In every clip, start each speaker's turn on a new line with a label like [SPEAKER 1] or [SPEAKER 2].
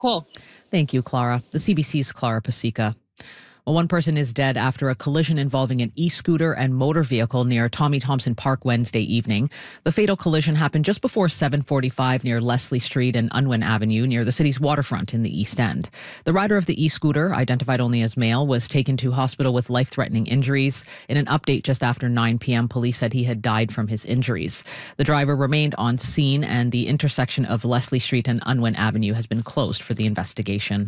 [SPEAKER 1] Cool.
[SPEAKER 2] Thank you, Clara. The CBC's Clara Pasica. Well, one person is dead after a collision involving an e-scooter and motor vehicle near Tommy Thompson Park Wednesday evening. The fatal collision happened just before 7:45 near Leslie Street and Unwin Avenue near the city's waterfront in the East End. The rider of the e-scooter, identified only as male, was taken to hospital with life-threatening injuries. In an update just after 9 p.m., police said he had died from his injuries. The driver remained on scene, and the intersection of Leslie Street and Unwin Avenue has been closed for the investigation.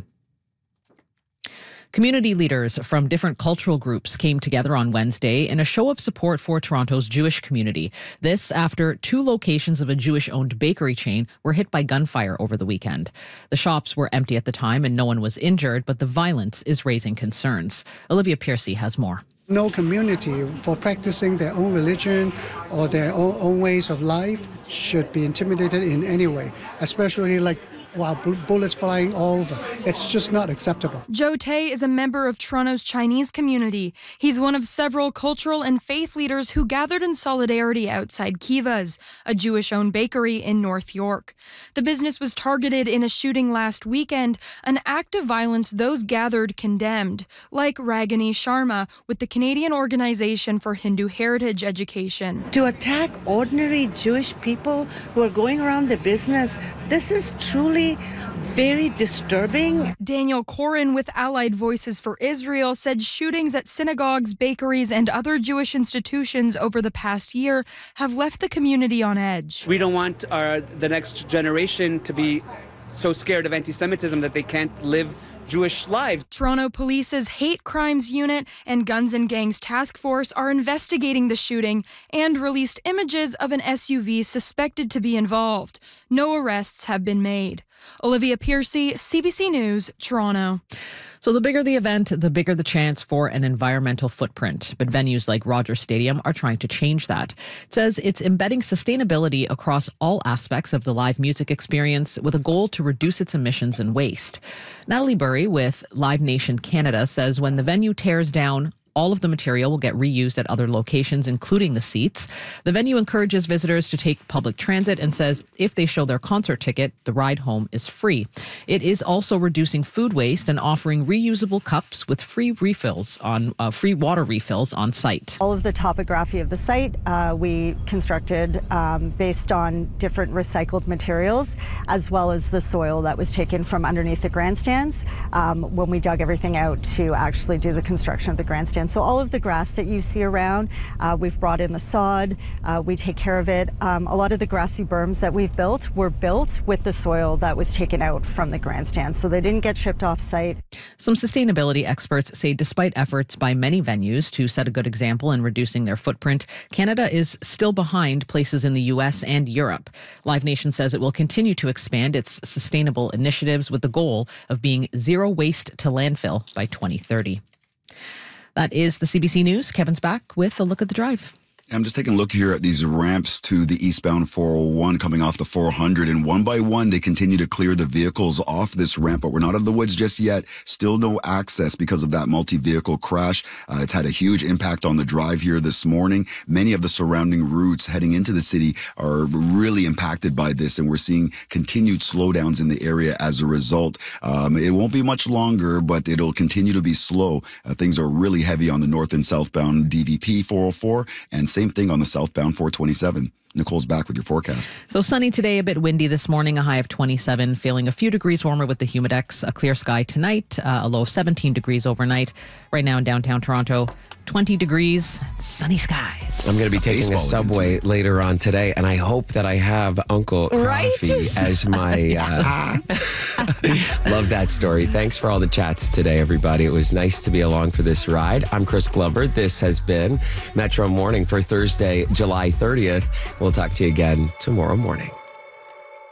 [SPEAKER 2] Community leaders from different cultural groups came together on Wednesday in a show of support for Toronto's Jewish community. This after 2 locations of a Jewish-owned bakery chain were hit by gunfire over the weekend. The shops were empty at the time and no one was injured, but the violence is raising concerns. Olivia Piercy has more.
[SPEAKER 3] No community for practicing their own religion or their own ways of life should be intimidated in any way, especially while bullets flying all over. It's just not acceptable.
[SPEAKER 4] Joe Tay is a member of Toronto's Chinese community. He's one of several cultural and faith leaders who gathered in solidarity outside Kiva's, a Jewish-owned bakery in North York. The business was targeted in a shooting last weekend, an act of violence those gathered condemned, like Ragini Sharma with the Canadian Organization for Hindu Heritage Education.
[SPEAKER 5] To attack ordinary Jewish people who are going around their business, this is truly very disturbing.
[SPEAKER 4] Daniel Corin with Allied Voices for Israel said shootings at synagogues, bakeries, and other Jewish institutions over the past year have left the community on edge.
[SPEAKER 6] We don't want the next generation to be so scared of anti-Semitism that they can't live Jewish lives.
[SPEAKER 4] Toronto Police's Hate Crimes Unit and Guns and Gangs Task Force are investigating the shooting and released images of an SUV suspected to be involved. No arrests have been made. Olivia Piercy, CBC News, Toronto.
[SPEAKER 2] So the bigger the event, the bigger the chance for an environmental footprint. But venues like Rogers Stadium are trying to change that. It says it's embedding sustainability across all aspects of the live music experience with a goal to reduce its emissions and waste. Natalie Burry with Live Nation Canada says when the venue tears down, all of the material will get reused at other locations, including the seats. The venue encourages visitors to take public transit and says if they show their concert ticket, the ride home is free. It is also reducing food waste and offering reusable cups with free water refills on site.
[SPEAKER 7] All of the topography of the site we constructed based on different recycled materials, as well as the soil that was taken from underneath the grandstands when we dug everything out to actually do the construction of the grandstand. So all of the grass that you see around, we've brought in the sod, we take care of it. A lot of the grassy berms that we've built were built with the soil that was taken out from the grandstand, so they didn't get shipped off site.
[SPEAKER 2] Some sustainability experts say despite efforts by many venues to set a good example in reducing their footprint, Canada is still behind places in the US and Europe. Live Nation says it will continue to expand its sustainable initiatives with the goal of being zero waste to landfill by 2030. That is the CBC News. Kevin's back with a look at the drive.
[SPEAKER 8] I'm just taking a look here at these ramps to the eastbound 401 coming off the 400, and one by one they continue to clear the vehicles off this ramp, but we're not out of the woods just yet. Still no access because of that multi-vehicle crash. It's had a huge impact on the drive here this morning. Many of the surrounding routes heading into the city are really impacted by this, and we're seeing continued slowdowns in the area as a result. It won't be much longer, but it'll continue to be slow. Things are really heavy on the north and southbound DVP 404, and same thing on the southbound 427. Nicole's back with your forecast.
[SPEAKER 2] So sunny today, a bit windy this morning, a high of 27, feeling a few degrees warmer with the Humidex. A clear sky tonight, a low of 17 degrees overnight. Right now in downtown Toronto, 20 degrees, sunny skies.
[SPEAKER 9] I'm going to be taking a subway later on today, and I hope that I have Uncle Coffee as my... Love that story. Thanks for all the chats today, everybody. It was nice to be along for this ride. I'm Chris Glover. This has been Metro Morning for Thursday, July 30th. We'll talk to you again tomorrow morning.